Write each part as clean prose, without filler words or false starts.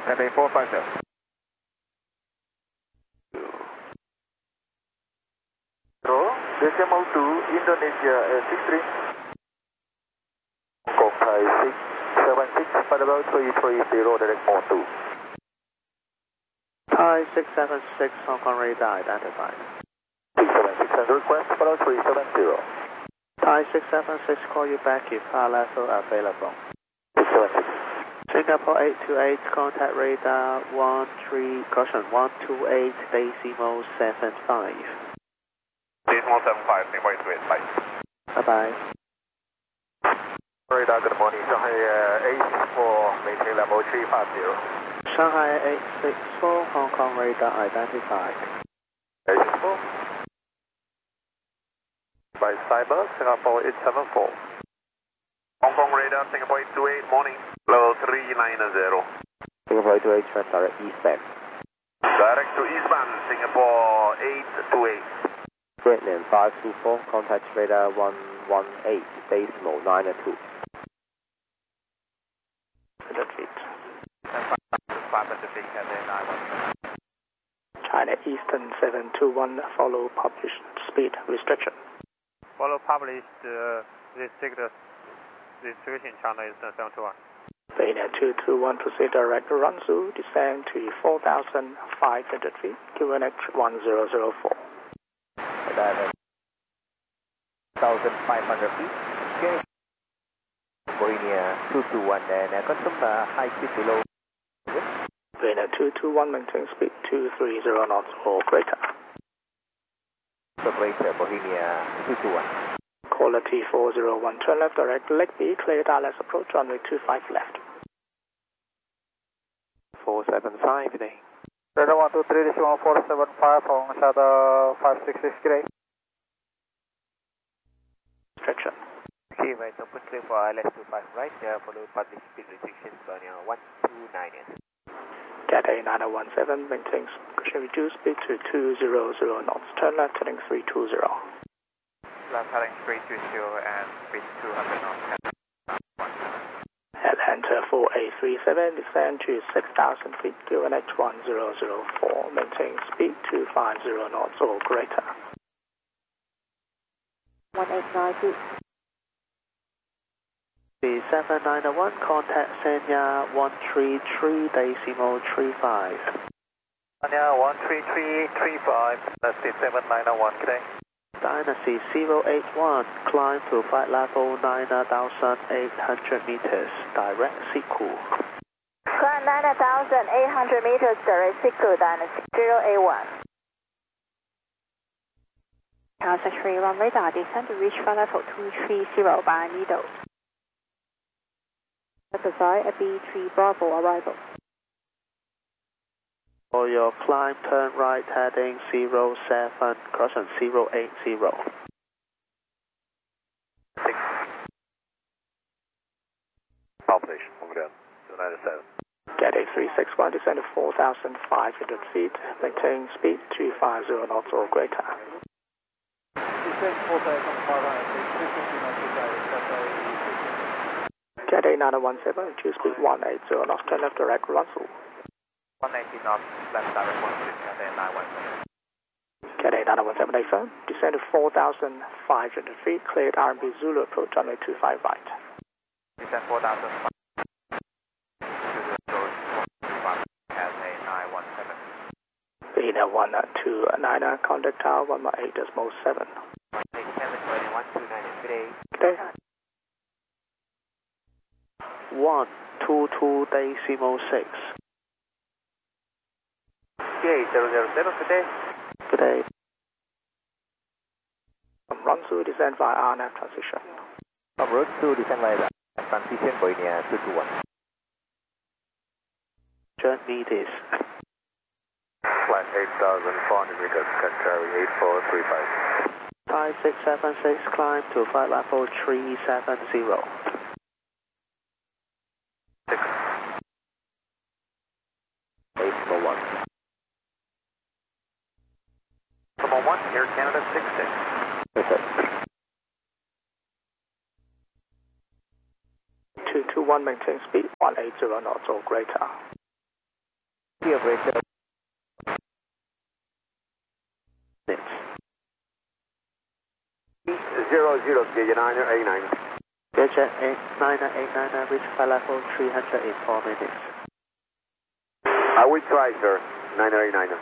Cathay 450. Decimal 2, Indonesia 63. Hong Kong Thai 676, flight level 330, direct mode 2. Thai 676, Hong Kong radar identified. 676, request follow 370. Thai 676, call you back if flight level available. 676. Singapore 828, contact radar 128 decimal 75. Decimal 75, Singapore 828, bye. Bye-bye. Radar, good morning. Shanghai 864, maintain level 350. Shanghai 864, Hong Kong radar identified. 864. By Cyber, Singapore 874. Hong Kong radar, Singapore 828, morning. Level 390. Singapore 828, trans direct eastbound. Direct to eastbound, Singapore 828. Vietnam 524, contact radar 118 decimal 902. 100 feet. 500 feet, Cathay 917. China Eastern 721, follow published speed restriction. Follow published restriction China Eastern 721. Beijing 221, proceed direct run through, descend to 4,500 feet, QNH 1004. 1,500 feet. Okay. Bohemia 221 and confirm high speed below. Beijing 221, maintain speed 230 knots or greater. Greater Bohemia 221. Quality 401, turn left direct, leg B, clear Dallas approach, runway 25 left. 475 today. Radar 123.475 from Shadow 566 today. Restriction. Okay, right, open clear for ILS 25 right, follow public speed restrictions on 129. Cathay 9017, maintain reduce speed to 200 knots, turn left heading 320. Left heading 320 and speed 200 knots. Atlanta 4837, descend to 6,000 feet, QNH 1004, maintain speed 250 knots or greater. 1892. B7991, contact Sanya 133 decimal 35. Sanya 13335, that's the 7901 today. Dynasty 081, climb to flight level 9,800 meters, direct Siku. Climb 9,800 meters, direct Siku, Dynasty 081. Tower 3 1 radar, descend to reach flight level 230 by Nido. Emphasize a B3 Bravo arrival. For your climb, turn right heading 07, crossing 080. 6. Population, over there, 297. Cathay 361, descend to 4,500 feet, maintain speed 250 knots or greater. Cathay 9017, reduce speed 180 knots, turn left direct run through. 180 knots, left direct 16, Cathay 917. Cathay 9017, affirm, descend to 4,500 feet, cleared RMB Zulu approach runway 25 right. Descend 4,500. Cathay 917. Beina 129, contact tower 118.7. Hey, Kevin, 129 today. Today. 122 decimal 6. Okay, 007 today. Today. Run through, descend via RNAV transition. From road to descend via transition, Bohemia 221. Journey is. Flight 8,400 meters, Qatari 8435. Thai 676, climb to flight level 370. 6. 841. Come on, 1, Air Canada 66. Okay. 221, maintain speed 180 knots or greater. operator. Minutes. 00 Niner 89. Vietjet 8989, reach flight level 300 in 4 minutes. I will try, sir. 989.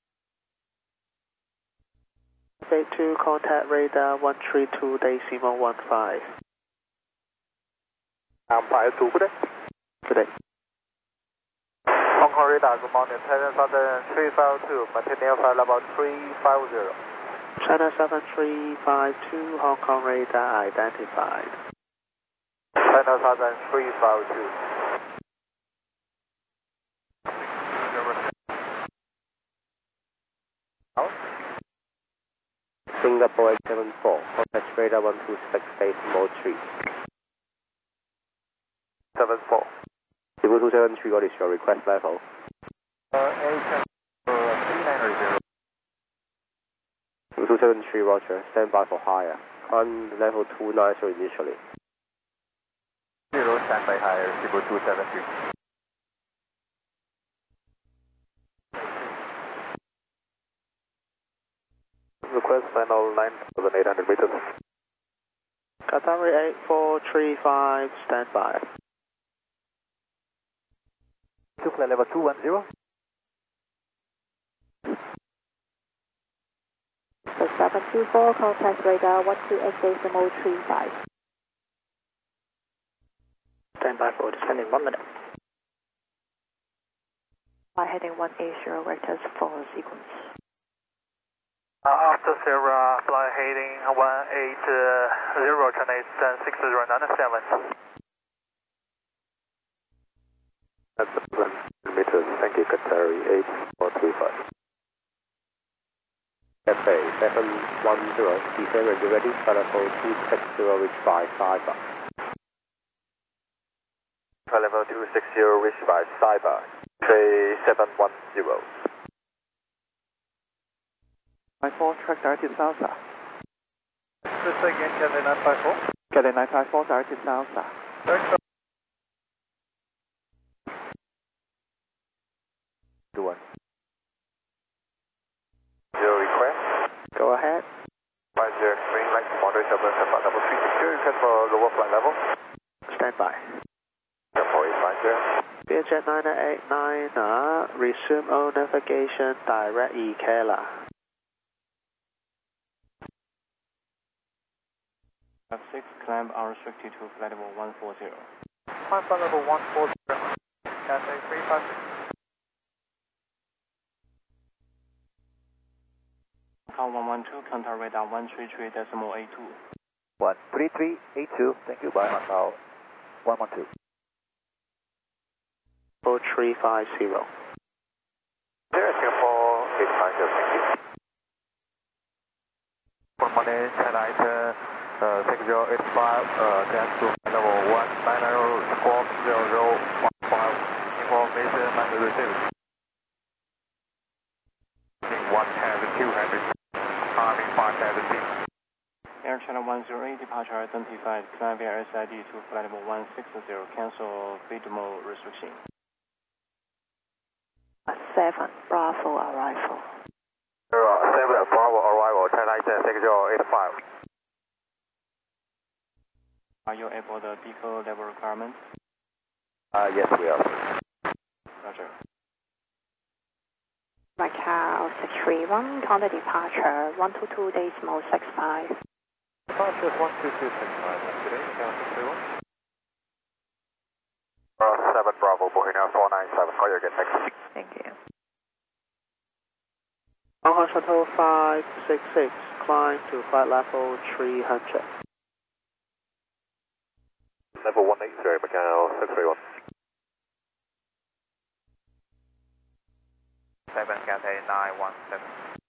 Flight 2, contact radar 132 decimal 15. Empire 2, good day. Good day. Hong Kong radar, good morning. China Southern 352, maintain flight level 350. China 7352, Hong Kong radar identified. China Southern 352. Singapore 874, contact radar 126 decimal 3. 74. Civil 273, what is your request level? 3980. Civil 273, roger, stand by for higher. Climb level 290 initially. 0 standby higher, Civil 273. Request final 9,800 meters. Qatari 8435, stand by. To flight level 210. The 724, contact radar 128.35. Stand by for descending 1 minute. By heading 180, vectors follow sequence. After Sierra, fly heading 180, China 6097. That's 7 meters. Thank you, Qatari 8435. Cathay 710, descend when you're ready, flight level 260, reach by Saiba. Flight level 260, reach by Saiba. Tray 710. 94, track directed south. Just again, Cathay 954. Cathay 954, directed south. Do one. Your request? Go ahead. 50, green light, moderate turbulence, flight level 360, request for lower flight level. Stand by. 4850. Vietjet 989, resume all navigation, direct ECALA. 6, climb unrestricted to flight level 140. Flight level 140. Cathay 356. Call 112, contact radar 133.82. 13382. Thank you. Bye. Macau 112. 4350. Singapore 850. Thank you. Good morning, China 6085, gas to level 190, squawk 0015. Information not received. 1 200. Climbing 517. Air China 108, departure identified, climb via SID to flight level 160, cancel feed mode restriction. 7, Bravo arrival. 7 Bravo arrival, China 6085. Are you able to decal level requirement? Yes, we are. Roger. Macau 631, contact departure 122 decimal 65. Departure 12265. Today, Macau 631. 7 Bravo, Bohemia 497. Call you again, next. Thank you. Hong Kong Shuttle 566, climb to flight level 300. Level 180, Macau 631. 7 Cathay 917.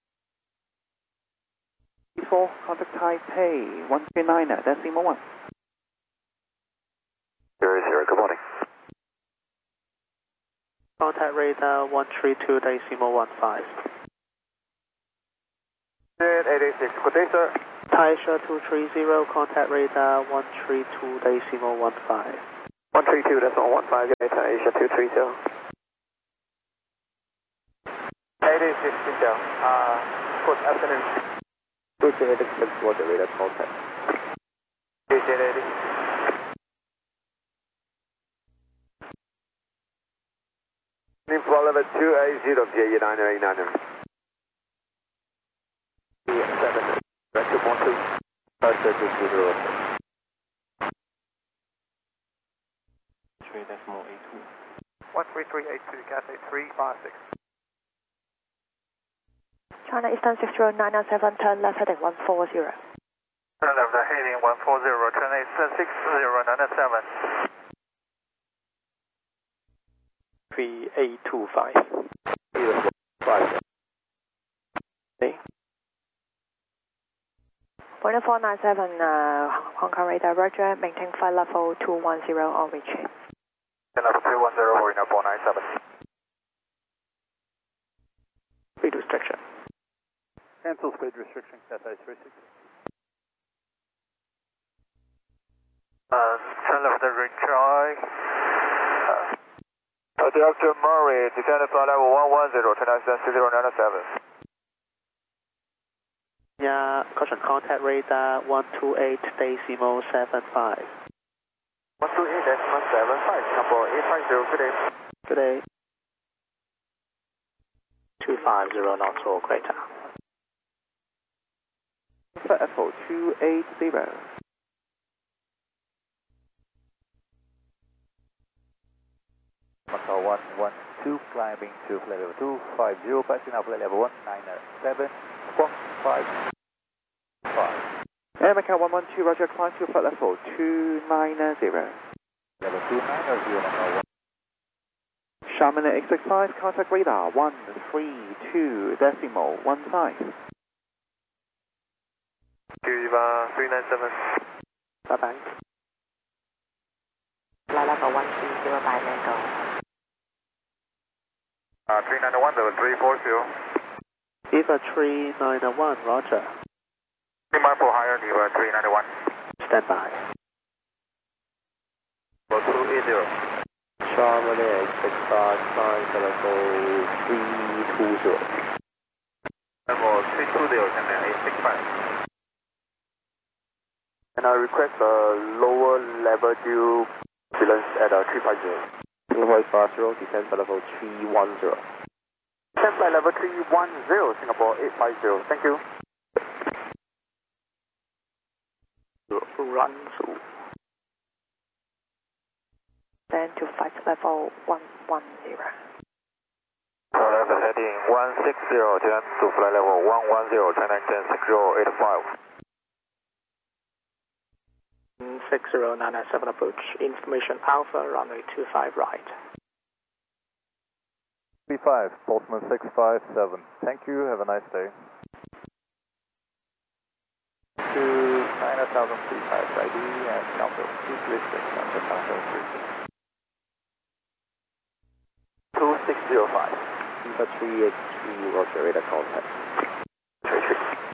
4, contact Taipei 139, decimal 1. 00, good morning. Contact radar 132 decimal 15. 886, good day, sir. Taisha 230, contact radar 132 decimal 15. 132 decimal 15, Asia 230. Good afternoon. 286 Roger, radar contact. Lady. Flight level 280, PA989. 7, Director 12. 3.82. 13382, Cathay 356. China Eastern 60997, turn left heading 140. Turn left heading 140, turn Eastern 60997. 3825. 5. 497, Hong Kong radar, Roger, maintain flight level 210 on reaching. Level 210, Marina 497. Speed restriction. Cancel speed restriction, Cathay 36. Turn left retry. Director Murray, descend flight level 110, turn Eastern 6097. Yeah, caution contact radar 128 decimal 75. 128 decimal 75, Singapore 850, good day. Good day. 250 knots or greater. FO 280. Macau 112, climbing to flight level 250, passing up flight level 197, squawk 5. Air Macau 112, Roger, climb to flight level 290. Level 290, Macau 1. Charmin 865, contact radar 132 decimal 15. Viva 397. Bye-bye. Flight level 130 by Mango. 391, level 340. Viva 391, Roger. 3 mile for higher, Viva 391. Stand by. Level 280. Charmin 865, climb to level 320. Level 320, and 865. And I request a lower level due ambulance at 350. Singapore 850, descend to level 310. Descend flight level 310, Singapore 850. Thank you. Run through. Then to flight level 110. Level heading 160, turn to flight level 110, turn 6085. 60997 approach, information Alpha, runway 25 right. 35, Boltzmann 657. Thank you, have a nice day. 9035 ID and number 236 on the Tango 2605. Viva 383, Roger, radar contact. 36.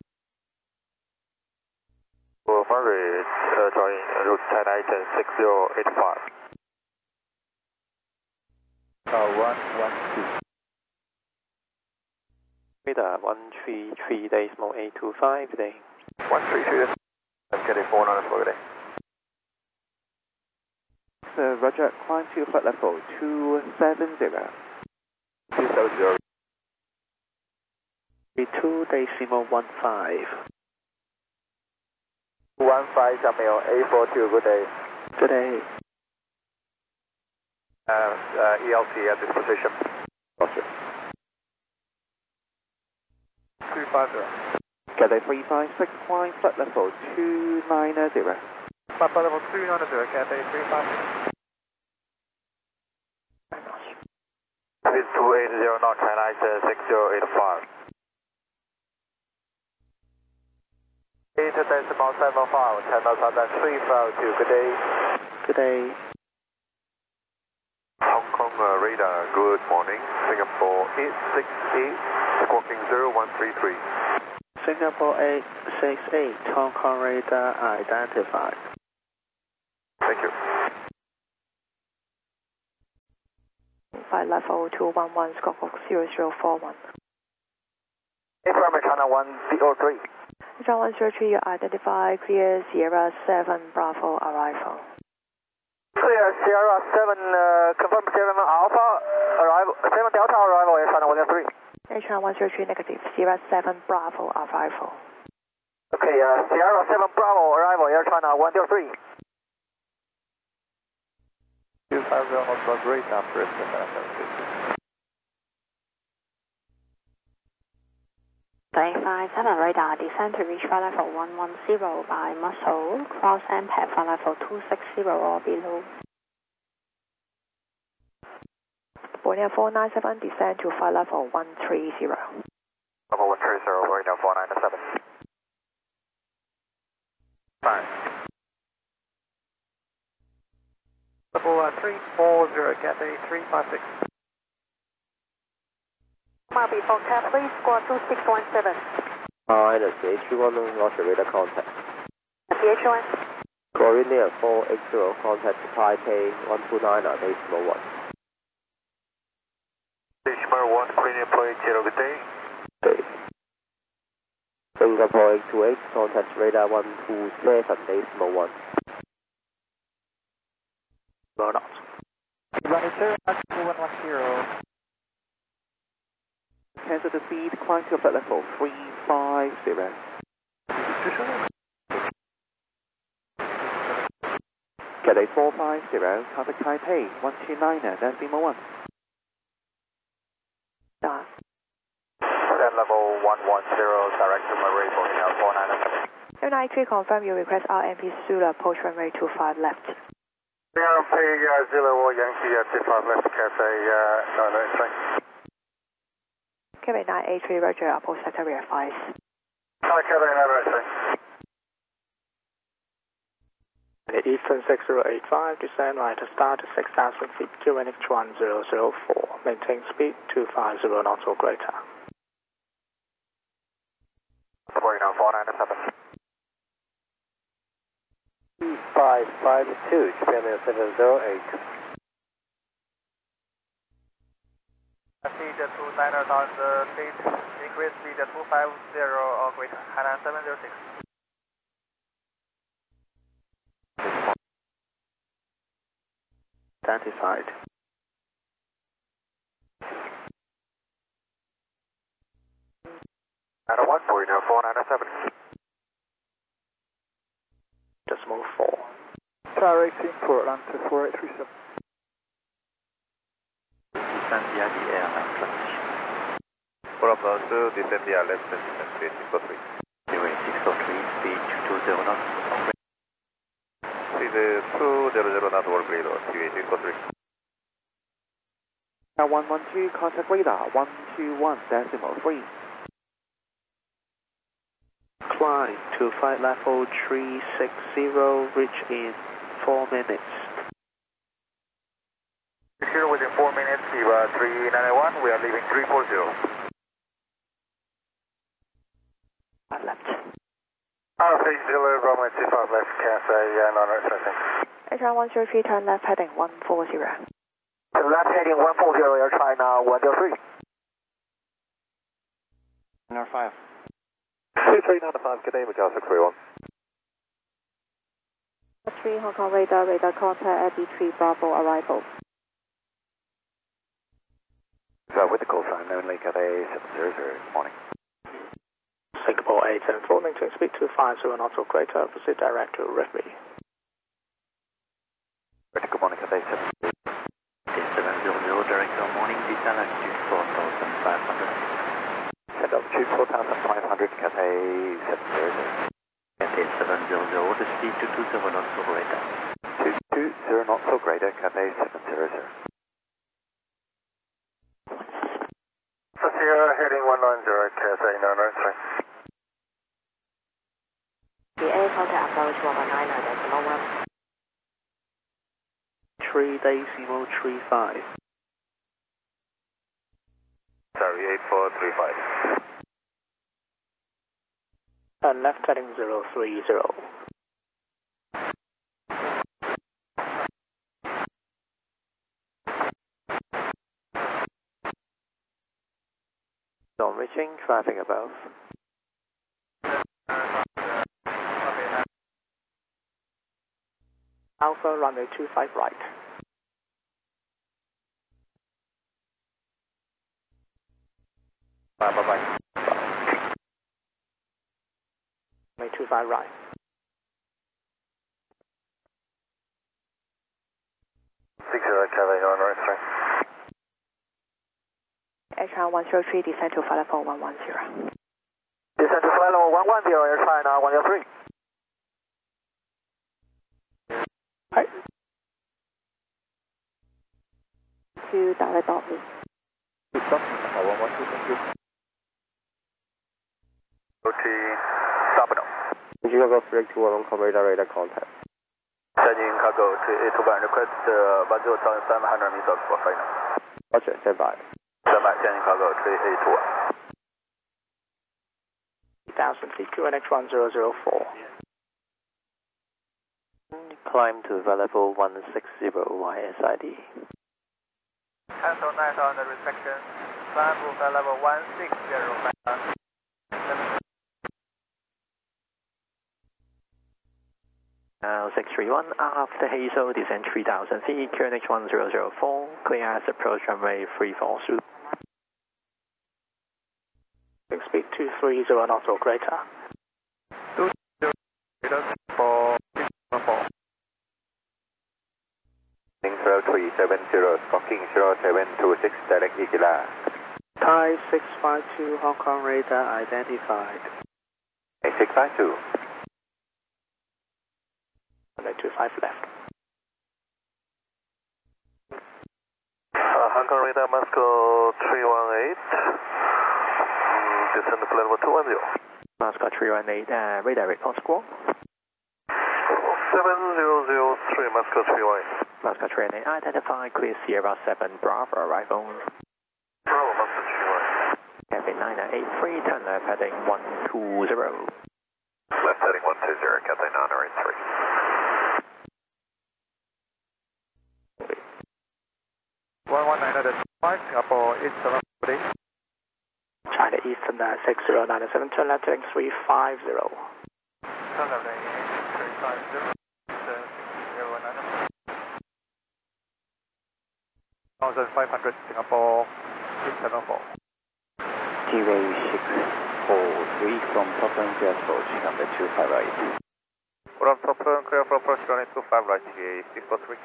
Murray, join route China Eastern 6085. 112. Radar 133 decimal 825 today. 133, I'm getting 400 for today. Roger, climb to flight level 270. 270. 2 decimal 15. 15 Jamil, A42, good day. Good day. ELT at this position. Roger. 250. Cathay 356, climb flight level 290. Flight level 290, Cathay 356. It's 280 knots, China Eastern 6085. 8 decimal 75, Channel Southern 352, good day. Good day. Hong Kong radar, good morning. Singapore 868, squawking 0133. Singapore 868, Hong Kong radar identified. Thank you. Flight level 211, Squawk 0041. Affirm China 103. China 103, you identify clear Sierra 7 Bravo arrival. Clear Sierra 7, confirm 7 Alpha arrival, 7 Delta arrival at China 103. China 103 negative, Sierra 7 Bravo arrival. Okay, Sierra 7 Bravo arrival, Air China 103. 250 Oslo Great after SFM 357 radar, descend to reach flight level 110 by muscle, cross MPAD flight level 260 or below. Borneo 497, descend to flight level 130. Level 130, Borneo 497. Fine. Level 340, Cathay 356. Mobby for CAP, please, squad 2617. Minus HU1, Roger, radar contact. PH1. Korea 480, contact Taipei 129, decimal 1. Decimal 1, Korea plate 0, good day. Okay. Singapore 828, contact radar 127, decimal 1. Low knots. Runway 2110. Cancel the speed, climb to flight level 350. Cathay 450, contact Taipei 129, decimal 1. Dot. Descend level 110, direct to Marie, Borneo 497. 093, confirm you request RMP Sula, approach runway 25 left. RMP Zulu Yankee at 25 left, Cathay 993. Cathay 983, Roger, approach sector rear 5. Hi, Cathay 993. Eastern 6085, descend right to start at 6,000 feet, QNH 1004. Maintain speed 250 knots or greater. Borneo 497. 2552, Japan Air 708. Speed to 9,000 feet, increase speed to 250 or greater, Hainan 706. Identified. Hainan 1, Borneo 497. Decimal 4. Tower 18, Portland to 4837. Descend via the air transition. For about descend via left descent speed 603. Runway 603, speed 220 knots. Speed 200 knots or greater, QA 603. Now 112, contact radar 121, decimal 3. Climb to flight level 360, reach in 4 minutes. Here within 4 minutes, Viva 391, we are leaving 340. Left. Face Zulu, Bravo 25 left, Cathay 993. China 103, turn left heading 140. Left heading 140, Air China 103. 905. 2395, good day, Macau 631. 3 Hong Kong radar, radar contact at B3 Bravo arrival. So with the call sign only, Cathay 700, morning. Singapore 874, maintain speed 250 knots or greater, proceed direct to Redbury. Good morning, Cathay 700. 700, director morning, descend altitude 4,500. Send altitude 4,500, Cathay 700. Cathay 700, the speed to 20 knots or greater. 220 knots or greater, Cathay 700. Sierra heading 190, Cathay 993. The air contact approach 119, decimal 1. 3 decimal 35. Sorry, 8435. And left heading 030. on reaching, traffic above. Alpha runway 25 right. Bye-bye. Runway 25 right. Kevin, on right 3. HR 103, descend to flight level 110. Descend to flight level 110, Air China 103. Hi. To direct office. OT, stop now. Chicago 321 on call radar contact. Sending cargo to A2 request 10300 meters for final. Roger, stand by. Stand by, sending cargo to A2. 1000 feet, QNX 1004. Climb to level 160 YSID. Cancel 900 reception. Climb to flight level 160. 631, after Hazel, descend 3000 feet, QNH 1004, clear as approach runway 34 through. Speed 230 knots or greater. 0370, stalking 0726, direct Igila. Thai 652, Hong Kong radar identified. 652. 25 left. Hong Kong radar Moscow 318. Descend to flight level 210. Moscow 318, radar report squawk. 7003, Moscow 318. Moscow 318, identified, clear Sierra 7, Bravo, arrival. Bravo, Moscow 318. Cafe 983, turn left heading 120. Left heading 120, Cathay 983. 119.5, Singapore Eastern Body. China Eastern 6097, turn left heading 350. Turn left heading 350, 1500 Singapore Eastern 4. T-Way 643 from top and clear approach, number 25 right. From top and clear for approach, runway 25 right, TA 643.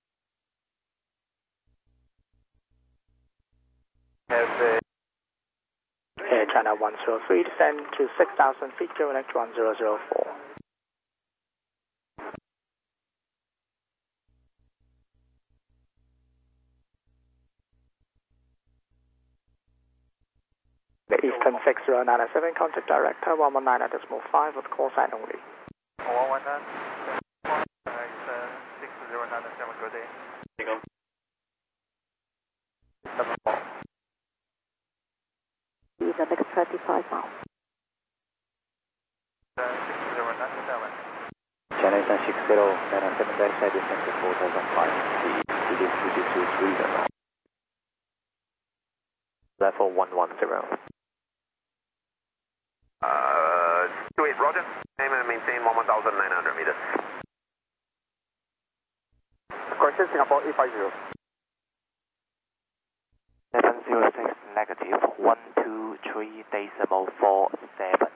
Air China 103, descend to 6000 feet, QNX 1004. The Eastern 6097, contact director 119.5 with call sign only. 119, 6097, good day. To the next 35 miles. 6097. China Eastern 6097, direct side descent to 4005 feet, within 2230. Level 110. Wait, Roger. Name and maintain 1,900 meters. Correction Singapore E50. 706 negative 123.47.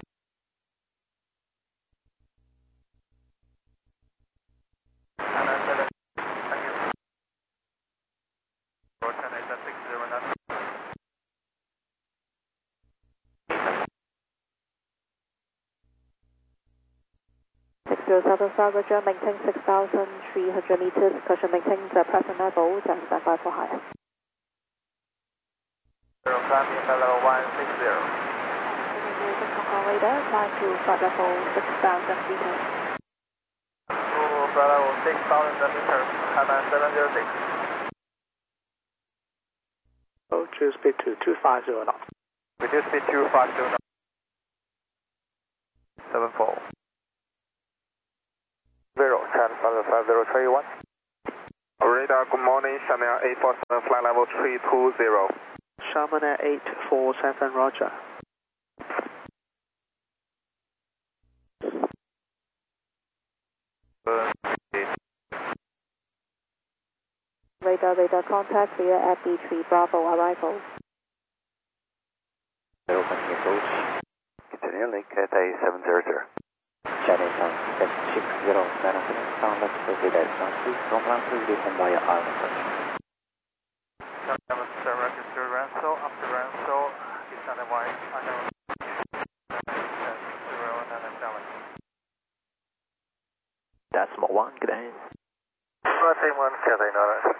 Roger, maintain 6,300 meters, caution maintain the present level and stand by for higher. Climbing level 160. Hong Kong radar, climb to flight level 6,000 meters. To flight level 6,000 meters, Taiwan 706. Reduce speed to 250 knots. Reduce speed 250 knots. 74. 0, China 5031. Radar, good morning, Chanel 847, flight level 320. Sharman Air 47, roger. Radar contact via FD3 Bravo arrival. Open approach. Continue link at A700. Channel 660, sound left for the please from land to listen via Island. 7 register Ranso, after Ranso, descend and wide, unknown. 097. Decimal 1, good day. Roger 1, Cathay Nara.